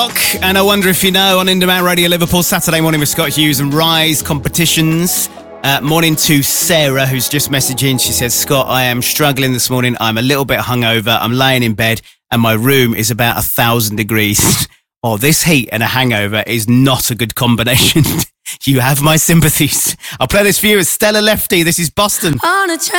And I wonder if you know, on Indemand Radio Liverpool, Saturday morning with Scott Hughes and Rise competitions. Morning to Sarah, who's just messaging. She says, Scott, I am struggling this morning. I'm a little bit hungover. I'm laying in bed and my room is about 1,000 degrees. Oh, this heat and a hangover is not a good combination. You have my sympathies. I'll play this for you. It's Stella Lefty. This is Boston. On a